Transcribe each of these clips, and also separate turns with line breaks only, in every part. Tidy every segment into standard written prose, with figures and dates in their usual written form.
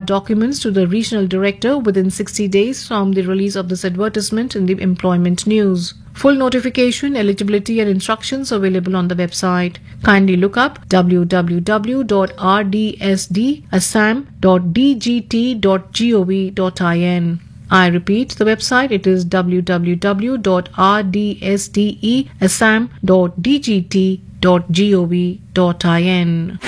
documents to the regional director within 60 days from the release of this advertisement in the employment news. Full notification, eligibility and instructions available on the website. Kindly look up www.rdsdassam.dgt.gov.in. I repeat the website, it is www.rdsdassam.dgt.gov.in.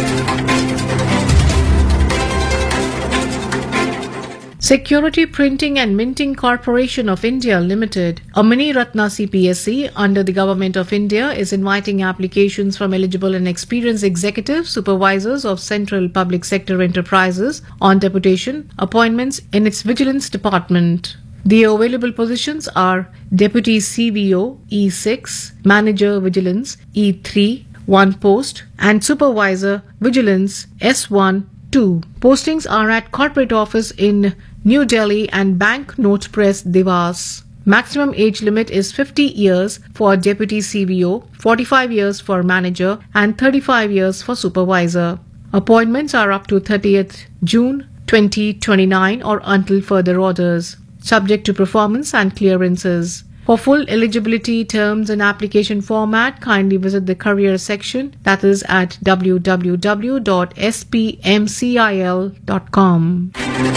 Security Printing and Minting Corporation of India Limited, a mini Ratna CPSE under the Government of India, is inviting applications from eligible and experienced executive supervisors of central public sector enterprises on deputation appointments in its vigilance department. The available positions are Deputy CVO E6, Manager Vigilance E3, 1 post, and Supervisor Vigilance S1, 2. Postings are at Corporate Office in New Delhi and Bank Note Press, Dewas. Maximum age limit is 50 years for Deputy CVO, 45 years for Manager, and 35 years for Supervisor. Appointments are up to 30th June 2029 or until further orders, subject to performance and clearances. For full eligibility terms and application format, kindly visit the career section, that is at www.spmcil.com.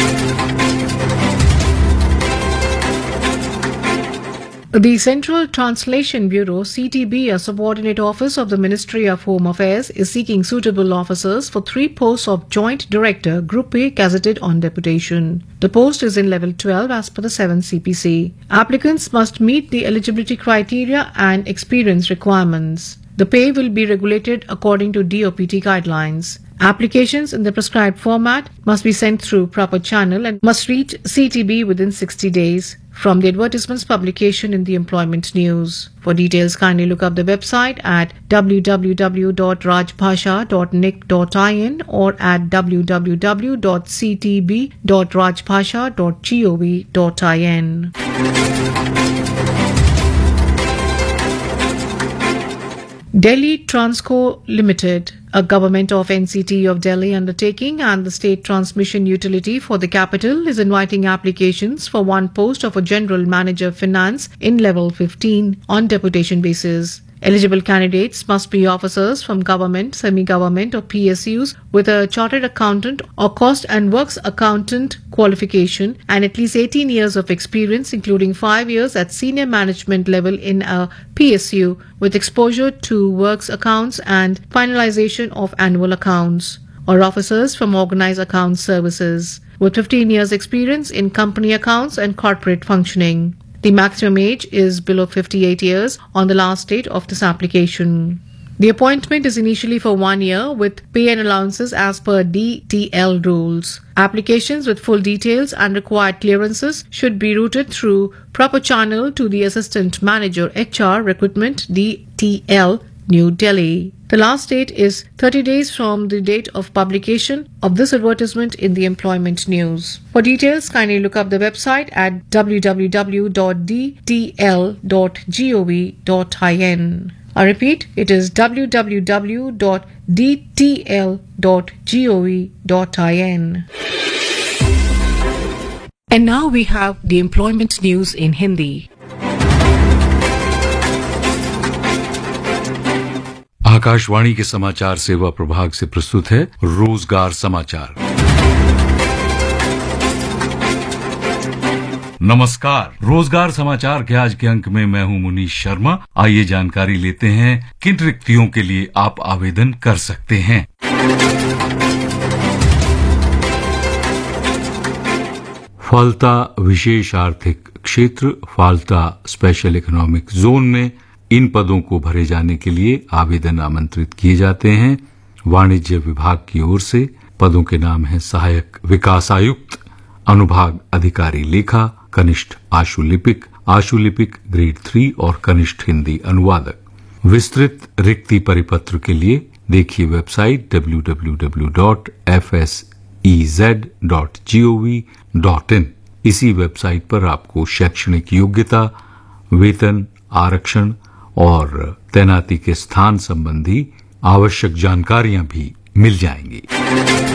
The Central Translation Bureau, CTB, a subordinate office of the Ministry of Home Affairs, is seeking suitable officers for 3 posts of Joint Director, Group A, gazetted on deputation. The post is in level 12 as per the 7th CPC. Applicants must meet the eligibility criteria and experience requirements. The pay will be regulated according to DOPT guidelines. Applications in the prescribed format must be sent through proper channel and must reach CTB within 60 days from the advertisement's publication in the employment news. For details, kindly look up the website at www.rajbhasha.nic.in or at www.ctb.rajbhasha.gov.in. Delhi Transco Limited, a Government of NCT of Delhi undertaking and the state transmission utility for the capital, is inviting applications for 1 post of a General Manager Finance in level 15 on deputation basis. Eligible candidates must be officers from government, semi-government or PSUs with a chartered accountant or cost and works accountant qualification and at least 18 years of experience, including 5 years at senior management level in a PSU with exposure to works accounts and finalization of annual accounts, or officers from organized account services with 15 years experience in company accounts and corporate functioning. The maximum age is below 58 years on the last date of this application. The appointment is initially for 1 year with pay and allowances as per DTL rules. Applications with full details and required clearances should be routed through proper channel to the Assistant Manager HR Recruitment DTL, New Delhi. The last date is 30 days from the date of publication of this advertisement in the employment news. For details, kindly look up the website at www.dtl.gov.in. I repeat, it is www.dtl.gov.in. And now we have the employment news in Hindi.
Akashvani के समाचार सेवा प्रभाग से प्रस्तुत है रोजगार समाचार। नमस्कार, रोजगार समाचार के आज के अंक में मैं हूं मुनीश शर्मा। आइए जानकारी लेते हैं किन रिक्तियों के लिए आप आवेदन कर सकते हैं। फाल्ता विशेष आर्थिक क्षेत्र, फाल्ता स्पेशल इकोनॉमिक जोन में इन पदों को भरे जाने के लिए आवेदन आमंत्रित किए जाते हैं। वाणिज्य विभाग की ओर से पदों के नाम हैं सहायक विकास आयुक्त, अनुभाग अधिकारी लेखा, कनिष्ठ आशुलिपिक ग्रेड 3 और कनिष्ठ हिंदी अनुवादक। विस्तृत रिक्ति परिपत्र के लिए देखिए वेबसाइट www.fsez.gov.in। इसी वेबसाइट पर आपको शैक्षणिक योग्यता, वेतन, आरक्षण और तैनाती के स्थान संबंधी आवश्यक जानकारियां भी मिल जाएंगी।